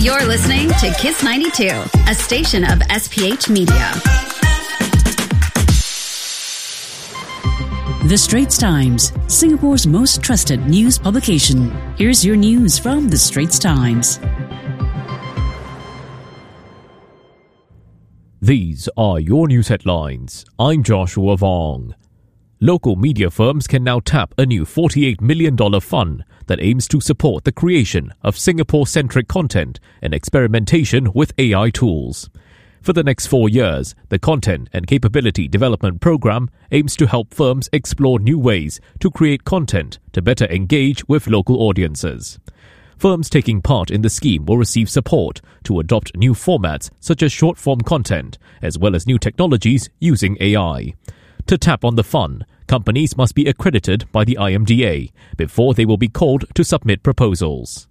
You're listening to Kiss 92, a station of SPH Media. The Straits Times, Singapore's most trusted news publication. Here's your news from The Straits Times. These are your news headlines. I'm Joshua Vong. Local media firms can now tap a new $48 million fund that aims to support the creation of Singapore-centric content and experimentation with AI tools. For the next 4 years, the Content and Capability Development Program aims to help firms explore new ways to create content to better engage with local audiences. Firms taking part in the scheme will receive support to adopt new formats such as short-form content, as well as new technologies using AI. To tap on the fund, companies must be accredited by the IMDA before they will be called to submit proposals.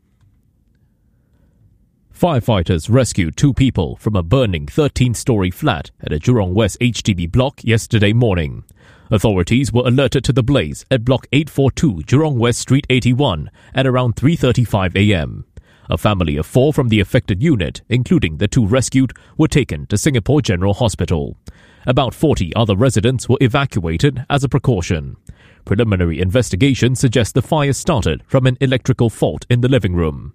Firefighters rescued 2 people from a burning 13-story flat at a Jurong West HDB block yesterday morning. Authorities were alerted to the blaze at Block 842 Jurong West Street 81 at around 3:35 a.m. A family of 4 from the affected unit, including the 2 rescued, were taken to Singapore General Hospital. About 40 other residents were evacuated as a precaution. Preliminary investigation suggests the fire started from an electrical fault in the living room.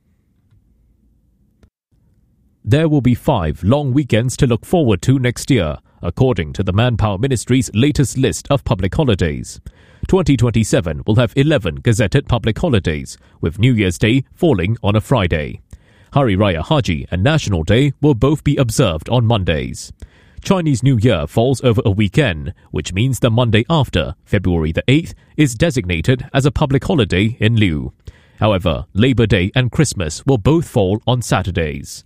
There will be 5 long weekends to look forward to next year, according to the Manpower Ministry's latest list of public holidays. 2027 will have 11 gazetted public holidays, with New Year's Day falling on a Friday. Hari Raya Haji and National Day will both be observed on Mondays. Chinese New Year falls over a weekend, which means the Monday after, February the 8th, is designated as a public holiday in lieu. However, Labor Day and Christmas will both fall on Saturdays.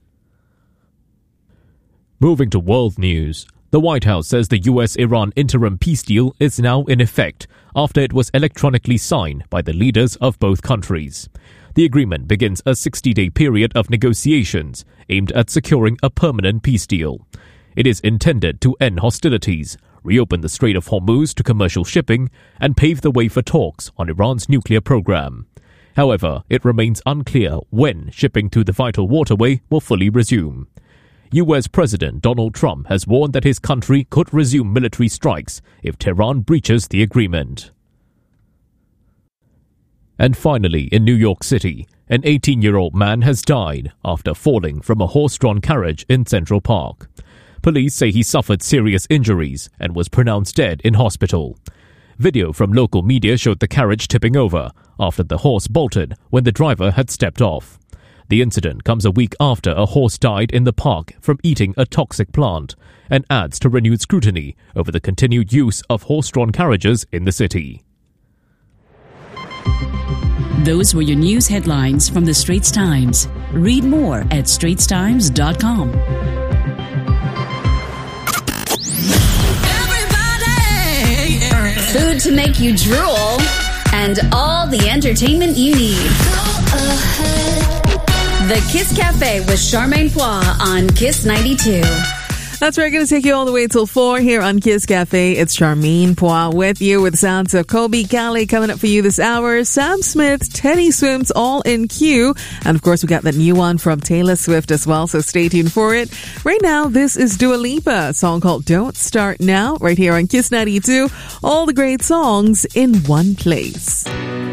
Moving to world news, the White House says the US-Iran interim peace deal is now in effect after it was electronically signed by the leaders of both countries. The agreement begins a 60-day period of negotiations aimed at securing a permanent peace deal. It is intended to end hostilities, reopen the Strait of Hormuz to commercial shipping, and pave the way for talks on Iran's nuclear program. However, it remains unclear when shipping through the vital waterway will fully resume. US President Donald Trump has warned that his country could resume military strikes if Tehran breaches the agreement. And finally, in New York City, an 18-year-old man has died after falling from a horse-drawn carriage in Central Park. Police say he suffered serious injuries and was pronounced dead in hospital. Video from local media showed the carriage tipping over after the horse bolted when the driver had stepped off. The incident comes a week after a horse died in the park from eating a toxic plant and adds to renewed scrutiny over the continued use of horse-drawn carriages in the city. Those were your news headlines from The Straits Times. Read more at straitstimes.com. Food to make you drool, and all the entertainment you need. The Kiss Cafe with Charmaine Poix on Kiss 92. That's right, going to take you all the way till 4 here on Kiss Cafe. It's Charmaine Poix with you with sounds of Kobe Callie coming up for you this hour. Sam Smith, Teddy Swims, all in queue. And of course, we got that new one from Taylor Swift as well, so stay tuned for it. Right now, this is Dua Lipa, a song called Don't Start Now, right here on Kiss 92. All the great songs in one place.